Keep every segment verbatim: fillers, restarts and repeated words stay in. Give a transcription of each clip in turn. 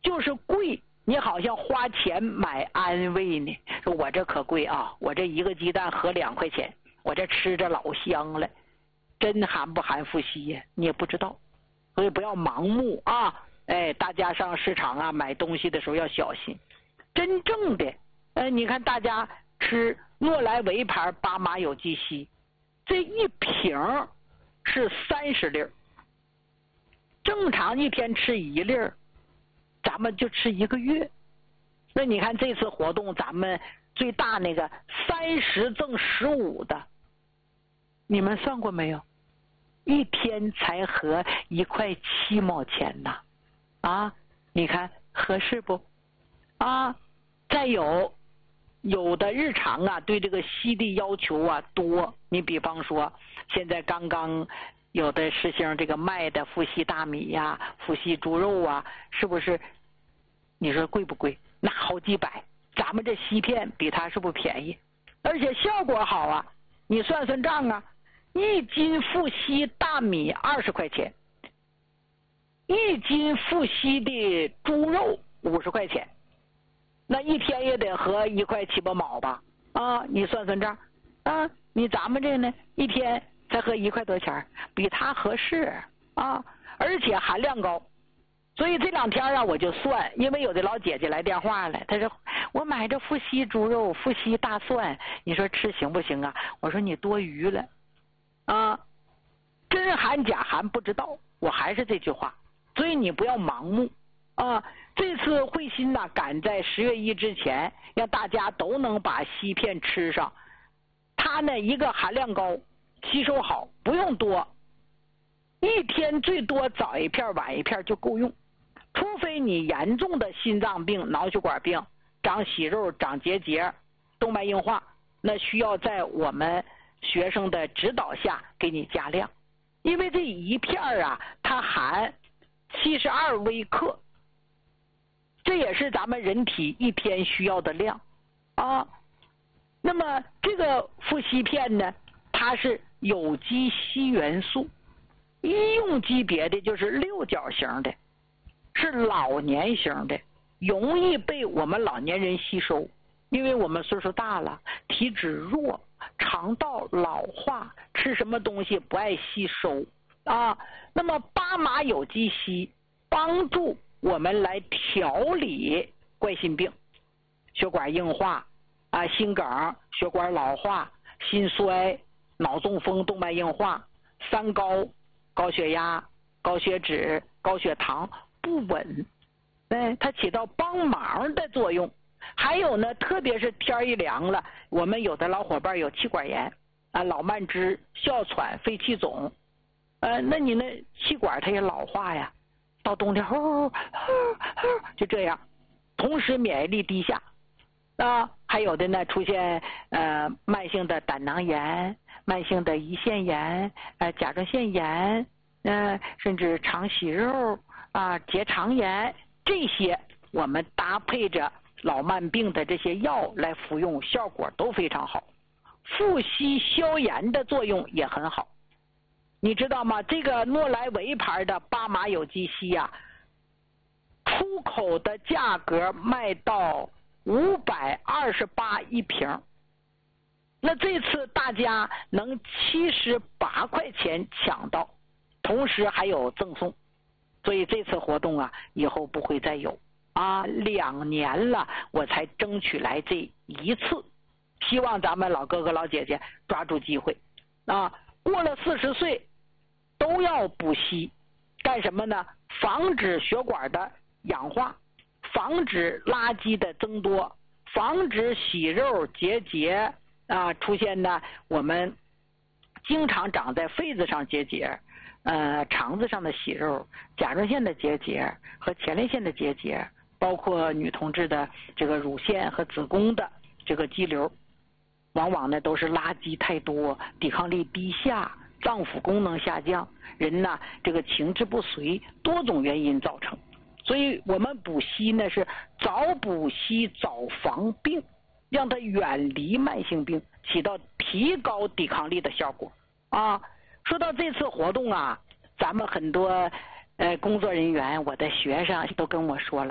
就是贵，你好像花钱买安慰呢。说我这可贵啊，我这一个鸡蛋合两块钱，我这吃着老香了，真含不含富硒呀？你也不知道，所以不要盲目啊！哎，大家上市场啊买东西的时候要小心。真正的，呃，你看大家吃诺莱维牌巴马有机硒，这一瓶是三十粒，正常一天吃一粒，咱们就吃一个月。那你看这次活动，咱们最大那个三十赠十五的，你们算过没有？一天才合一块七毛钱呐！啊，你看合适不？啊，再有有的日常啊对这个硒的要求啊多，你比方说现在刚刚有的实行这个卖的富硒大米呀、啊、富硒猪肉啊，是不是？你说贵不贵？那好几百，咱们这硒片比它是不是便宜？而且效果好啊！你算算账啊，一斤富硒大米二十块钱，一斤富硒的猪肉五十块钱，那一天也得合一块七八毛吧？啊，你算算账啊！你咱们这呢，一天才合一块多钱，比它合适啊，而且含量高。所以这两天啊，我就算，因为有的老姐姐来电话了，她说我买这富硒猪肉、富硒大蒜，你说吃行不行啊？我说你多余了，啊，真含假含不知道，我还是这句话，所以你不要盲目啊。这次慧心呢，赶在十月一之前，让大家都能把硒片吃上。它呢，一个含量高，吸收好，不用多，一天最多早一片晚一片就够用。除非你严重的心脏病、脑血管病、长息肉、长结节、动脉硬化，那需要在我们学生的指导下给你加量。因为这一片啊，它含七十二微克，这也是咱们人体一天需要的量啊。那么这个富硒片呢，它是有机硒元素，医用级别的就是六角形的，是老年型的，容易被我们老年人吸收，因为我们岁数大了，体质弱，肠道老化，吃什么东西不爱吸收啊。那么巴马有机硒帮助我们来调理冠心病、血管硬化啊、心梗、血管老化、心衰、脑中风、动脉硬化、三高、高血压、高血脂、高血糖不稳，哎，它起到帮忙的作用。还有呢，特别是天一凉了，我们有的老伙伴有气管炎啊、老慢支、哮喘、肺气肿，呃，那你那气管它也老化呀，到冬天呼呼呼就这样，同时免疫力低下啊。还有的呢，出现呃慢性的胆囊炎、慢性的胰腺炎、呃甲状腺炎，呃甚至肠息肉啊、结肠炎，这些我们搭配着老慢病的这些药来服用，效果都非常好。富硒消炎的作用也很好，你知道吗？这个诺莱维牌的巴马有机硒啊，出口的价格卖到五百二十八一瓶，那这次大家能七十八块钱抢到，同时还有赠送，所以这次活动啊，以后不会再有啊。两年了，我才争取来这一次，希望咱们老哥哥老姐姐抓住机会啊！过了四十岁都要补硒，干什么呢？防止血管的氧化，防止垃圾的增多，防止息肉结节啊出现呢。我们经常长在肺子上结节，呃，肠子上的息肉，甲状腺的结节和前列腺的结节，包括女同志的这个乳腺和子宫的这个肌瘤，往往呢都是垃圾太多，抵抗力低下，脏腑功能下降，人呢这个情志不遂，多种原因造成。所以我们补硒呢是早补硒早防病，让它远离慢性病，起到提高抵抗力的效果啊。说到这次活动啊，咱们很多呃工作人员，我的学生都跟我说了，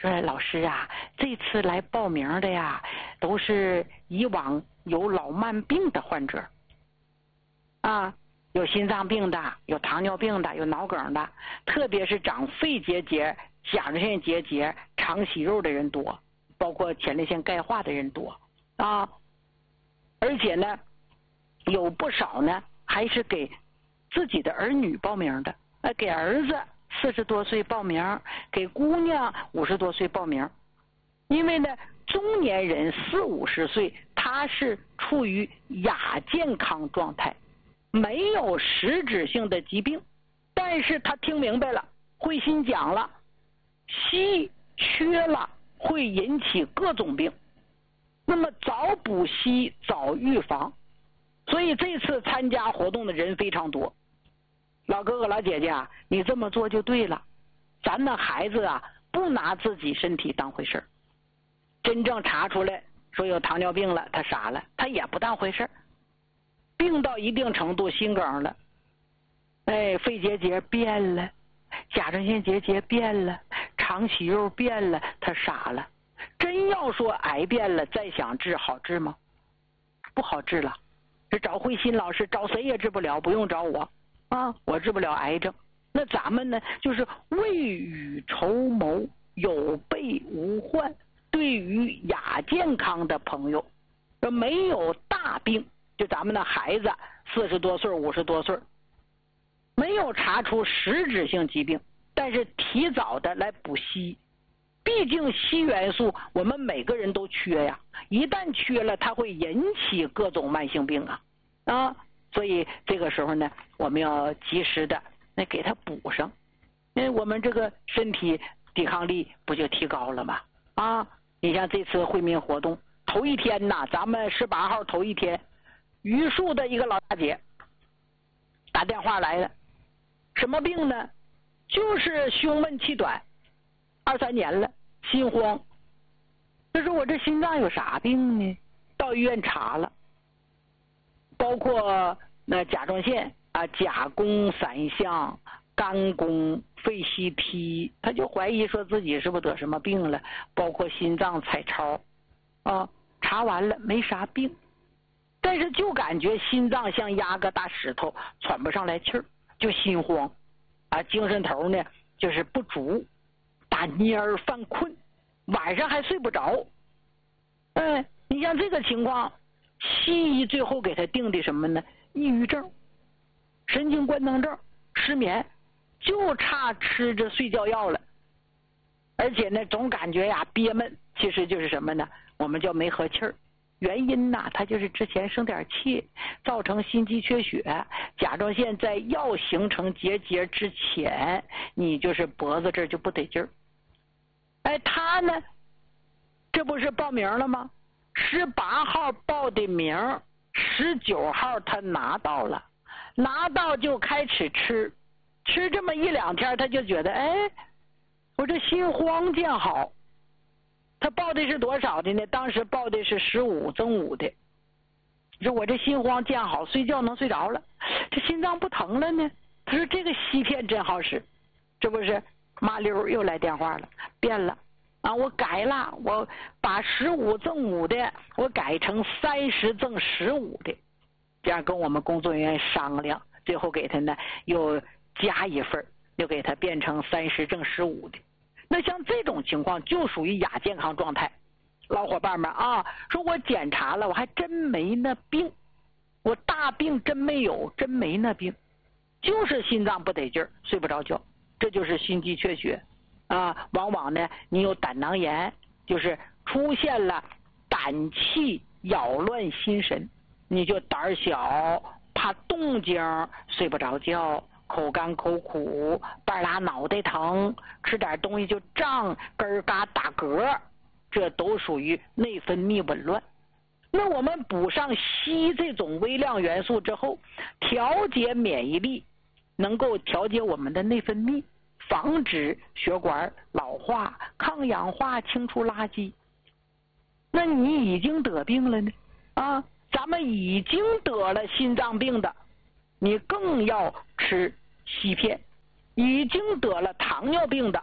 说老师啊，这次来报名的呀，都是以往有老慢病的患者，啊，有心脏病的，有糖尿病的，有脑梗的，特别是长肺结节、甲状腺结节、肠息肉的人多，包括前列腺钙化的人多啊。而且呢，有不少呢还是给自己的儿女报名的，呃，给儿子四十多岁报名，给姑娘五十多岁报名。因为呢，中年人四五十岁，他是处于亚健康状态，没有实质性的疾病，但是他听明白了，会心讲了，硒缺了会引起各种病，那么早补硒早预防，所以这次参加活动的人非常多。老哥哥老姐姐啊，你这么做就对了，咱那孩子啊不拿自己身体当回事儿，真正查出来说有糖尿病了，他傻了，他也不当回事儿，病到一定程度心梗了，哎，肺结节变了，甲状腺结节变了，肠息肉变了，他傻了。真要说癌变了再想治好治吗？不好治了，这找慧心老师找谁也治不了，不用找我啊，我治不了癌症。那咱们呢就是未雨绸缪，有备无患。对于亚健康的朋友，没有大病，就咱们的孩子四十多岁五十多岁，没有查出实质性疾病，但是提早的来补硒，毕竟硒元素我们每个人都缺呀，一旦缺了它会引起各种慢性病啊啊，所以这个时候呢我们要及时的来给它补上，因为我们这个身体抵抗力不就提高了吗？啊，你像这次惠民活动头一天呐，咱们十八号头一天，榆树的一个老大姐打电话来了，什么病呢？就是胸闷气短，二三年了，心慌。他说我这心脏有啥病呢？到医院查了，包括那甲状腺啊、甲功三项、肝功、肺 C T， 他就怀疑说自己是不是得什么病了，包括心脏彩超啊，查完了没啥病，但是就感觉心脏像压个大石头，喘不上来气儿，就心慌啊，精神头呢就是不足，打蔫儿犯困，晚上还睡不着。哎，你像这个情况，西医最后给他定的什么呢？抑郁症、神经官能症、失眠，就差吃着睡觉药了。而且呢，总感觉呀憋闷，其实就是什么呢？我们叫没和气儿。原因呐，它就是之前生点气，造成心肌缺血，甲状腺在要形成结节之前，你就是脖子这儿就不得劲儿。哎，他呢，这不是报名了吗？十八号报的名，十九号他拿到了，拿到就开始吃，吃这么一两天，他就觉得，哎，我这心慌见好。他报的是多少的呢？当时报的是十五增五的。说我这心慌见好，睡觉能睡着了，这心脏不疼了呢。他说这个硒片真好使，这不是麻溜又来电话了，变了啊！我改了，我把十五赠五的，我改成三十赠十五的，这样跟我们工作人员商量，最后给他呢又加一份，又给他变成三十赠十五的。那像这种情况就属于亚健康状态，老伙伴们啊，说我检查了，我还真没那病，我大病真没有，真没那病，就是心脏不得劲儿，睡不着觉，这就是心肌缺血啊。往往呢，你有胆囊炎，就是出现了胆气扰乱心神，你就胆小，怕动静，睡不着觉。口干口苦，半拉脑袋疼，吃点东西就胀，根嘎打嗝，这都属于内分泌紊乱。那我们补上硒这种微量元素之后，调节免疫力，能够调节我们的内分泌，防止血管老化、抗氧化、清除垃圾。那你已经得病了呢啊，咱们已经得了心脏病的，你更要吃硒片，已经得了糖尿病的，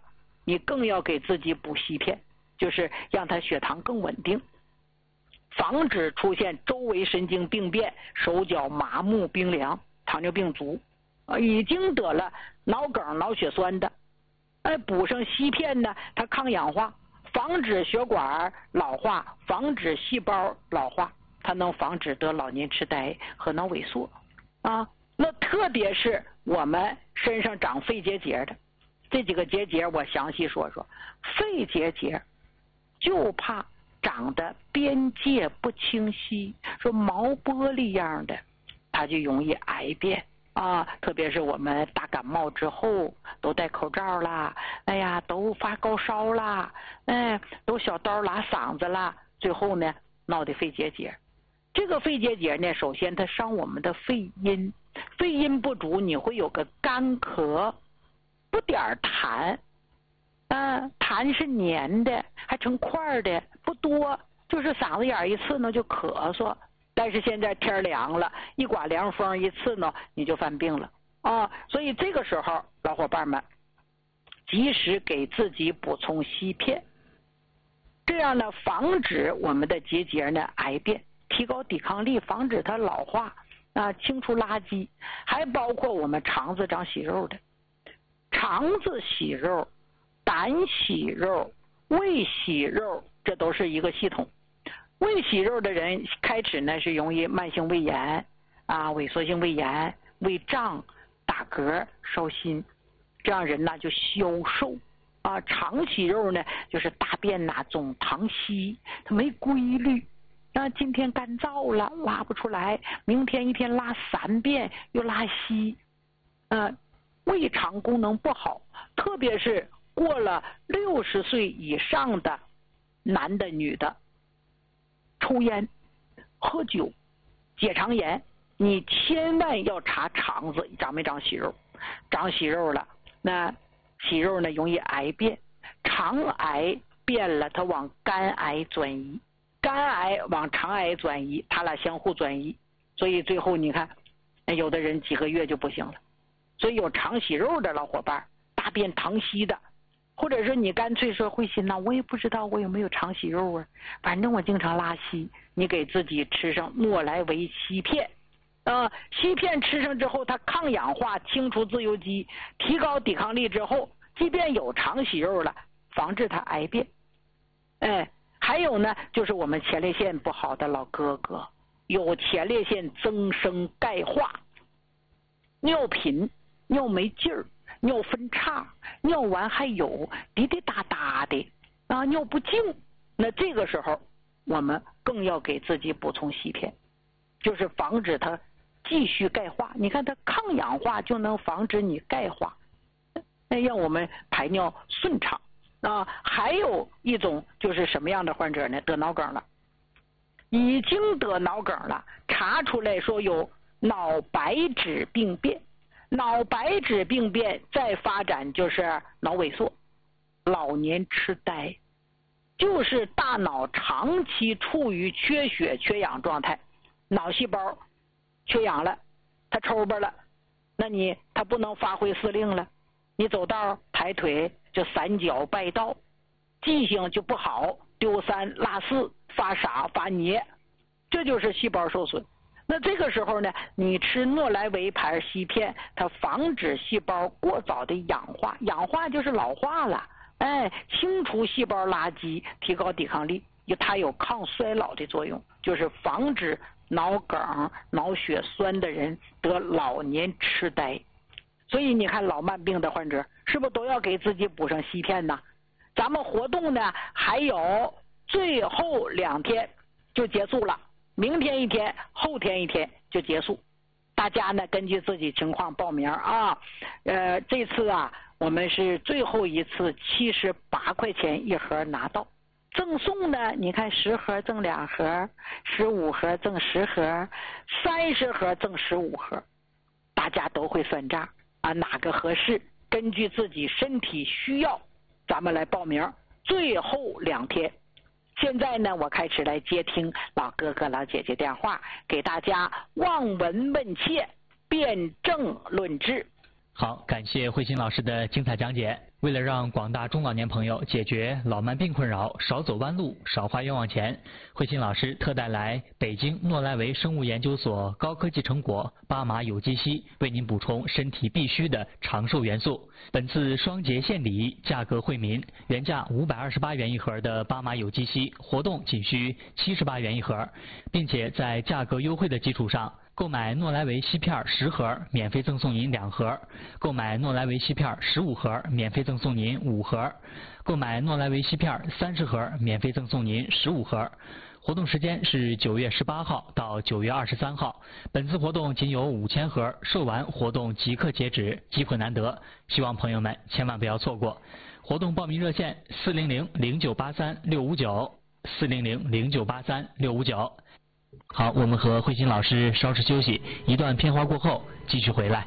你更要给自己补硒片，就是让他血糖更稳定，防止出现周围神经病变、手脚麻木、冰凉。糖尿病足啊，已经得了脑梗、脑血栓的，哎，补上硒片呢，它抗氧化，防止血管老化，防止细胞老化，它能防止得老年痴呆和脑萎缩啊。那特别是我们身上长肺结节的这几个结节，我详细说说。肺结节就怕长得边界不清晰，说毛玻璃样的，它就容易癌变啊。特别是我们大感冒之后都戴口罩啦，哎呀，都发高烧啦，哎，都小刀拉嗓子啦，最后呢闹的肺结节。这个肺结节呢，首先它伤我们的肺阴，肺阴不足，你会有个干咳，不点痰，啊，痰是黏的，还成块的，不多，就是嗓子眼一刺呢就咳嗽。但是现在天凉了，一刮凉风一刺呢，你就犯病了啊！所以这个时候，老伙伴们及时给自己补充硒片，这样呢，防止我们的结节呢癌变，提高抵抗力，防止它老化啊，清除垃圾，还包括我们肠子长息肉的，肠子息肉、胆息肉、胃息肉，这都是一个系统。胃息肉的人开始呢是容易慢性胃炎啊、萎缩性胃炎、胃胀、打嗝、烧心，这样人呢就消瘦啊。肠息肉呢就是大便呐总溏稀，它没规律。那、啊、今天干燥了拉不出来，明天一天拉三遍又拉稀，呃，胃肠功能不好，特别是过了六十岁以上的男的女的，抽烟、喝酒、结肠炎，你千万要查肠子长没长息肉，长息肉了，那息肉呢容易癌变，肠癌变了，它往肝癌转移。肝癌往肠癌转移，它俩相互转移，所以最后你看，有的人几个月就不行了。所以有肠息肉的老伙伴，大便溏稀的，或者是你干脆说慧心呐，我也不知道我有没有肠息肉啊，反正我经常拉稀，你给自己吃上诺莱维硒片，呃，硒片吃上之后，它抗氧化，清除自由基，提高抵抗力之后，即便有肠息肉了，防治它癌变，哎。还有呢，就是我们前列腺不好的老哥哥，有前列腺增生钙化、尿频、尿没劲儿、尿分叉、尿完还有滴滴答答的啊，尿不尽。那这个时候，我们更要给自己补充硒片，就是防止它继续钙化。你看它抗氧化就能防止你钙化，那让我们排尿顺畅。啊，还有一种就是什么样的患者呢？得脑梗了，已经得脑梗了，查出来说有脑白质病变，脑白质病变再发展就是脑萎缩、老年痴呆，就是大脑长期处于缺血缺氧状态，脑细胞缺氧了，它抽巴了，那你它不能发挥司令了，你走道抬腿就三脚败道，记性就不好，丢三落四，发傻发黏，这就是细胞受损。那这个时候呢，你吃诺莱维牌硒片，它防止细胞过早的氧化，氧化就是老化了，哎，清除细胞垃圾，提高抵抗力，它有抗衰老的作用，就是防止脑梗、脑血栓的人得老年痴呆。所以你看老慢病的患者是不是都要给自己补上硒片呢？咱们活动呢还有最后两天就结束了，明天一天，后天一天就结束。大家呢根据自己情况报名啊。呃，这次啊我们是最后一次，七十八块钱一盒拿到，赠送呢你看十盒赠两盒，十五盒赠十盒，三十盒赠十五盒，大家都会算账啊，哪个合适，根据自己身体需要，咱们来报名。最后两天，现在呢，我开始来接听老哥哥、老姐姐电话，给大家望闻问切，辩证论治。 好，感谢慧心老师的精彩讲解。 为了让广大中老年朋友解决老慢病困扰，少走弯路，少花冤枉钱，慧心老师特带来北京诺莱维生物研究所高科技成果巴马有机硒，为您补充身体必需的长寿元素。本次双节献礼，价格惠民，原价五百二十八元一盒的巴马有机硒，活动仅需七十八元一盒，并且在价格优惠的基础上，购买诺莱维硒片十盒，免费赠送您两盒；购买诺莱维硒片十五盒，免费赠送您五盒；购买诺莱维硒片三十盒，免费赠送您十五盒。活动时间是九月十八号到九月二十三号。本次活动仅有五千盒，售完活动即刻截止，机会难得，希望朋友们千万不要错过。活动报名热线：四零零零九八三六五九，四零零零九八三六五九。好，我们和慧心老师稍事休息，一段片花过后继续回来。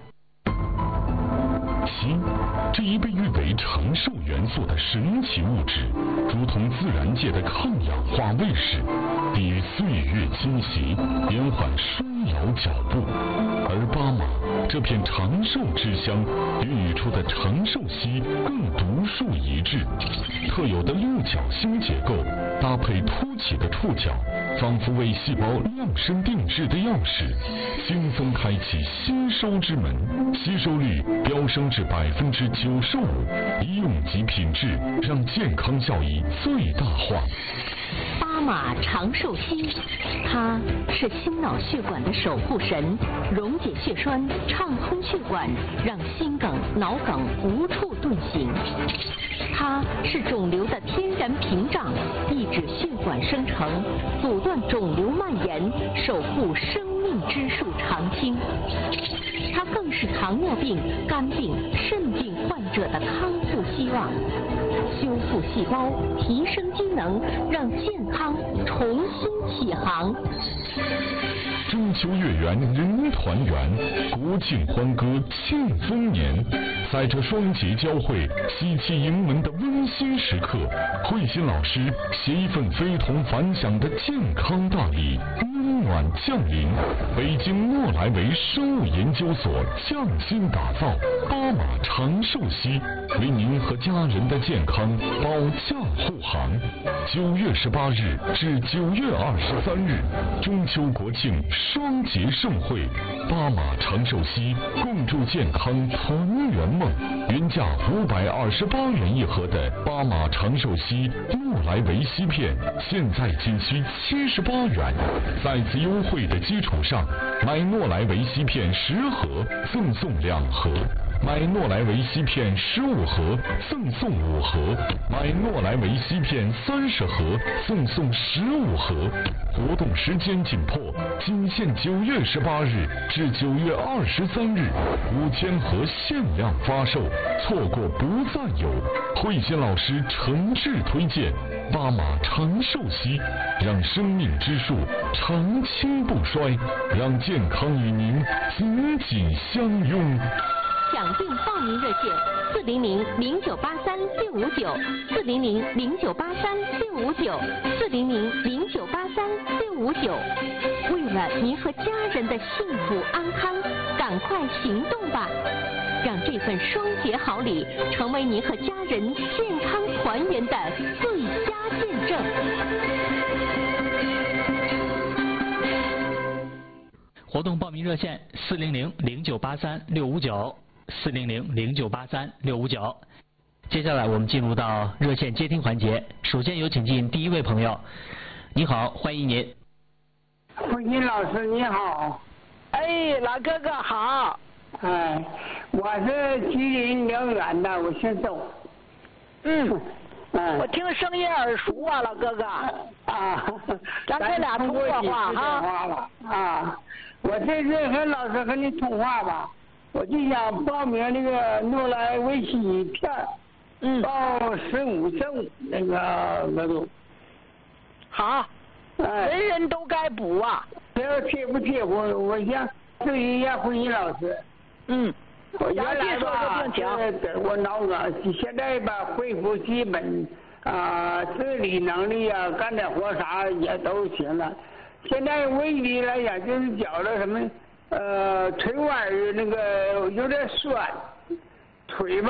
锌，这一被誉为长寿元素的神奇物质，如同自然界的抗氧化卫士，抵御岁月侵袭，延缓衰老脚步。而巴马这片长寿之乡孕育出的长寿硒更独树一帜，特有的六角星结构搭配凸起的触角，仿佛为细胞量身定制的钥匙，轻松开启吸收之门，吸收率飙升至百分之九十五，医用级品质让健康效益最大化。 巴马长寿硒，它是心脑血管的守护神，溶解血栓，畅通血管，让心梗、脑梗无处遁形。它是肿瘤的天然屏障，抑制血管生成，阻断肿瘤蔓延，守护生命之树长青。它更是糖尿病、肝病、肾病患者的康复希望，修复细胞，提升机能，让健康重新起航。 中秋月圆人团圆，国庆欢歌庆丰年。在这双节交汇、喜气迎门的温馨时刻，慧心老师携一份非同凡响的健康大礼温暖降临。北京诺莱维生物研究所匠心打造巴马长寿硒，为您和家人的健康保驾护航。九月十八日至九月二十三日，中秋国庆双节盛会，巴马长寿硒共筑健康团圆梦。原价五百二十八元一盒的巴马长寿硒诺莱维硒片，现在仅需七十八元。在此优惠的基础上，买诺莱维硒片十盒赠送两盒。买诺莱维硒片十五盒赠送五盒，买诺莱维硒片三十盒赠送十五盒。活动时间紧迫，仅限九月十八日至九月二十三日，五千盒限量发售，错过不再有。慧心老师诚挚推荐巴马长寿硒，让生命之树长青不衰，让健康与您紧紧相拥。 抢订报名热线：四零零零九八三六五九，四零零零九八三六五九，四零零零九八三六五九。为了您和家人的幸福安康，赶快行动吧！让这份双节好礼成为您和家人健康团圆的最佳见证。 活动报名热线：四零零零九八三六五九。四零零零九八三六五九。接下来我们进入到热线接听环节，首先有请进第一位朋友。你好，欢迎您。 慧心老师你好。 哎，老哥哥好。 哎，我是吉林辽源的，我姓周。 嗯。 嗯。 我听声音耳熟啊，老哥哥。 啊。 咱这俩通过话哈。啊，我这次和老师和你通话吧。我就想报名那个诺莱维硒片， 嗯， 报十五证那个额度。 好， 哎， 人人都该补啊。 这要贴不贴我我想质疑一下慧心老师。 嗯， 我原来吧，得过脑梗，现在吧恢复基本啊自理能力啊，干点活啥也都行了。现在唯一来讲就是觉得什么。呃，腿腕儿那个有点酸，腿吧。